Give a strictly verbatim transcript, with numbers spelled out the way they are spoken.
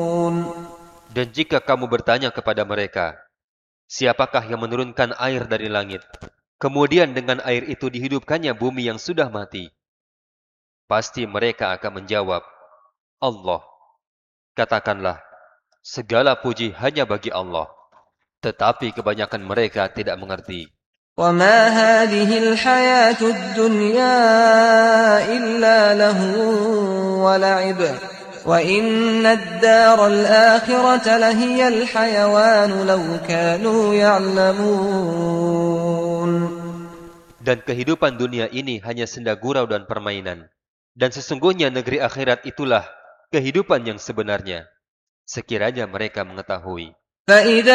Dan jika kamu bertanya kepada mereka, siapakah yang menurunkan air dari langit, kemudian dengan air itu dihidupkannya bumi yang sudah mati? Pasti mereka akan menjawab, Allah. Katakanlah, segala puji hanya bagi Allah. Tetapi kebanyakan mereka tidak mengerti. وَمَا هَٰذِهِ الْحَيَاةُ الدُّنْيَا إِلَّا لَهْوٌ وَلَعِبٌ وَإِنَّ الدَّارَ الْآخِرَةَ لَهِيَ الْحَيَوَانُ لَوْ كَانُوا يَعْلَمُونَ. Dan kehidupan dunia ini hanya senda gurau dan permainan. Dan sesungguhnya negeri akhirat itulah kehidupan yang sebenarnya. Sekiranya mereka mengetahui.